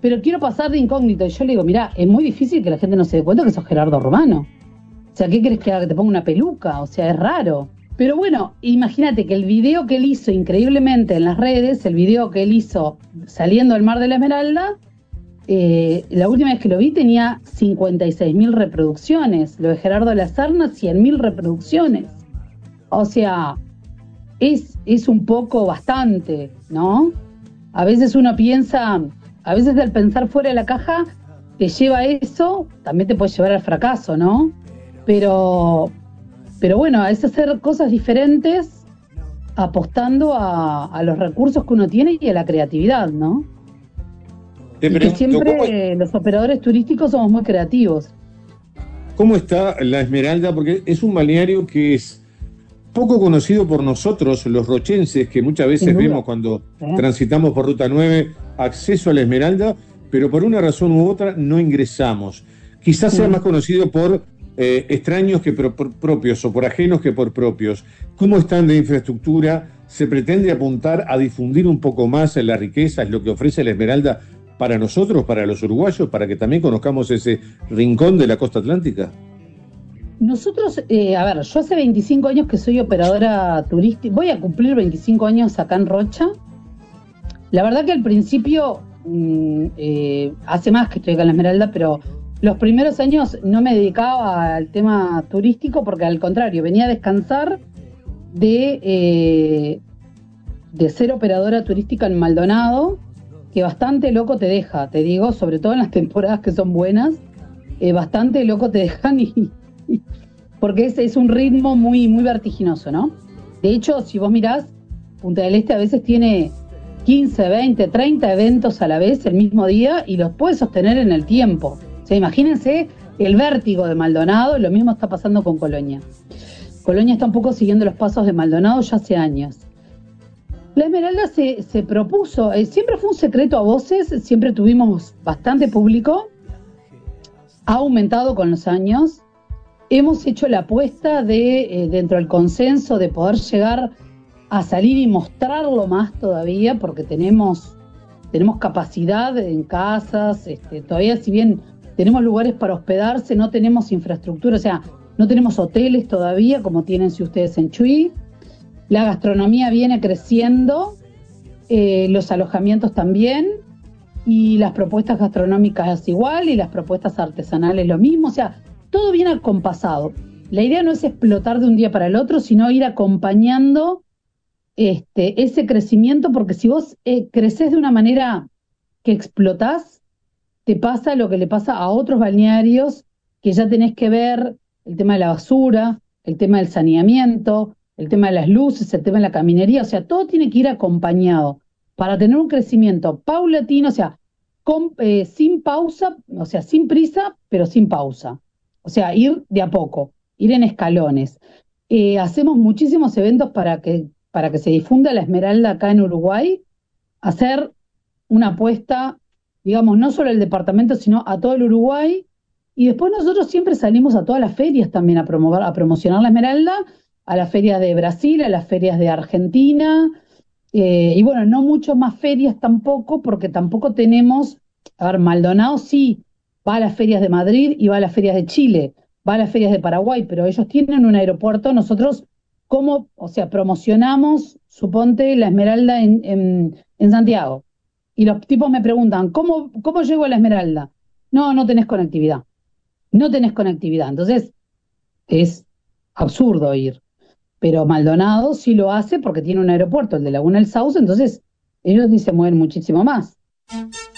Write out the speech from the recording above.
pero quiero pasar de incógnito. Y yo le digo, mirá, es muy difícil que la gente no se dé cuenta que sos Gerardo Romano. O sea, ¿qué querés que haga? ¿Que te ponga una peluca? O sea, es raro. Pero bueno, imagínate que el video que él hizo increíblemente en las redes, el video que él hizo saliendo del Mar de la Esmeralda, la última vez que lo vi tenía 56.000 reproducciones. Lo de Gerardo de la Serna, 100.000 reproducciones. O sea, es un poco bastante, ¿no? A veces uno piensa, a veces el pensar fuera de la caja te lleva a eso, también te puede llevar al fracaso, ¿no? Pero bueno, es hacer cosas diferentes apostando a los recursos que uno tiene y a la creatividad, ¿no? Te Y que pregunto, siempre los operadores turísticos somos muy creativos. ¿cómo está la Esmeralda? Porque es un balneario que es poco conocido por nosotros, los rochenses, que muchas Sin veces duda. vemos cuando ¿Eh? transitamos por Ruta 9, acceso a la Esmeralda, pero por una razón u otra no ingresamos. Quizás sea Mm. más conocido por extraños que por propios, o por ajenos que por propios. ¿Cómo están de infraestructura? ¿Se pretende apuntar a difundir un poco más las riquezas, lo que ofrece la Esmeralda para nosotros, para los uruguayos, para que también conozcamos ese rincón de la costa atlántica? Nosotros, a ver, yo hace 25 años que soy operadora turística, voy a cumplir 25 años acá en Rocha. La verdad que al principio, hace más que estoy acá en la Esmeralda, pero los primeros años no me dedicaba al tema turístico porque al contrario, venía a descansar de ser operadora turística en Maldonado, que bastante loco te deja, te digo, sobre todo en las temporadas que son buenas, bastante loco te dejan porque es un ritmo muy, muy vertiginoso, ¿no? De hecho, si vos mirás, Punta del Este a veces tiene 15, 20, 30 eventos a la vez el mismo día y los puede sostener en el tiempo. O sea, imagínense el vértigo de Maldonado, lo mismo está pasando con Colonia. Colonia está un poco siguiendo los pasos de Maldonado ya hace años. La Esmeralda se propuso, siempre fue un secreto a voces, siempre tuvimos bastante público, ha aumentado con los años. Hemos hecho la apuesta de, dentro del consenso, de poder llegar a salir y mostrarlo más todavía, porque tenemos capacidad en casas, todavía si bien tenemos lugares para hospedarse, no tenemos infraestructura, o sea, no tenemos hoteles todavía, como tienen si ustedes en Chuy. La gastronomía viene creciendo, los alojamientos también, y las propuestas gastronómicas igual, y las propuestas artesanales lo mismo, o sea, todo viene acompasado. La idea no es explotar de un día para el otro, sino ir acompañando ese crecimiento, porque si vos creces de una manera que explotás, te pasa lo que le pasa a otros balnearios, que ya tenés que ver el tema de la basura, el tema del saneamiento, el tema de las luces, el tema de la caminería, o sea, todo tiene que ir acompañado para tener un crecimiento paulatino, o sea, sin pausa, o sea, sin prisa, pero sin pausa. O sea, ir de a poco, ir en escalones. Hacemos muchísimos eventos para que se difunda la Esmeralda acá en Uruguay, hacer una apuesta, digamos, no solo al departamento, sino a todo el Uruguay. Y después nosotros siempre salimos a todas las ferias también a promover, a promocionar la Esmeralda, a las ferias de Brasil, a las ferias de Argentina, y bueno, no mucho más ferias tampoco, porque tampoco tenemos, a ver, Maldonado sí va a las ferias de Madrid y va a las ferias de Chile, va a las ferias de Paraguay, pero ellos tienen un aeropuerto, nosotros, ¿cómo? O sea, promocionamos, suponte, la Esmeralda en Santiago. Y los tipos me preguntan, ¿cómo llego a la Esmeralda? No, no tenés conectividad. No tenés conectividad. Entonces, es absurdo ir. Pero Maldonado sí lo hace porque tiene un aeropuerto, el de Laguna del Sauce, entonces ellos sí se mueven muchísimo más.